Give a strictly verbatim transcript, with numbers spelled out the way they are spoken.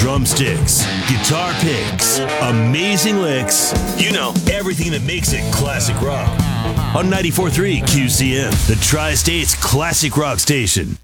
drumsticks, guitar picks, amazing licks. You know, everything that makes it classic rock. On ninety-four point three Q C M, the Tri-State's classic rock station.